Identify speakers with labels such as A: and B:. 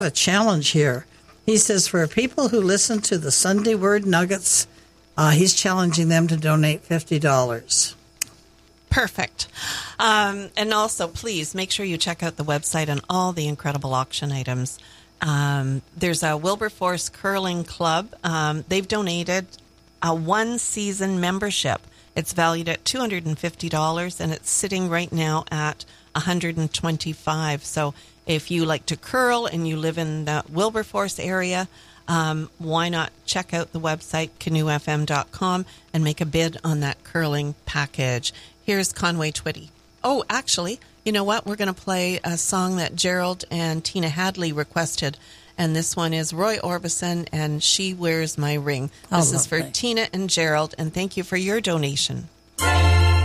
A: a challenge here. He says for people who listen to the Sunday Word Nuggets, he's challenging them to donate $50.
B: Perfect. And also, please make sure you check out the website and all the incredible auction items. There's a Wilberforce Curling Club. They've donated a one-season membership. It's valued at $250, and it's sitting right now at $125. So if you like to curl and you live in the Wilberforce area, why not check out the website, canoefm.com, and make a bid on that curling package. Here's Conway Twitty. Oh, actually, you know what? We're going to play a song that Gerald and Tina Hadley requested, and this one is Roy Orbison and She Wears My Ring. This is for Tina and Gerald, and thank you for your donation.